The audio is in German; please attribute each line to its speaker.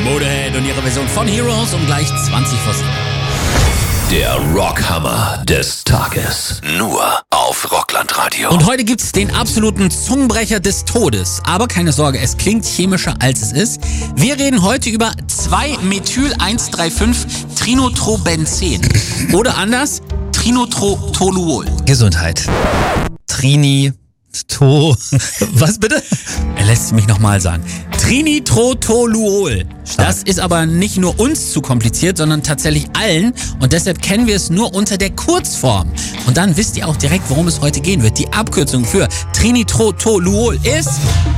Speaker 1: Motorhead und ihre Version von Heroes um gleich 20 vor 7.
Speaker 2: Der Rockhammer des Tages. Nur auf Rockland-Radio.
Speaker 1: Und heute gibt's den absoluten Zungenbrecher des Todes. Aber keine Sorge, es klingt chemischer als es ist. Wir reden heute über 2-Methyl-1,3,5-Trinotrobenzen. Oder anders, Trinotrotoluol.
Speaker 3: Gesundheit. Was bitte?
Speaker 1: Er lässt es mich nochmal sagen. Trinitrotoluol. Das ist aber nicht nur uns zu kompliziert, sondern tatsächlich allen. Und deshalb kennen wir es nur unter der Kurzform. Und dann wisst ihr auch direkt, worum es heute gehen wird. Die Abkürzung für Trinitrotoluol ist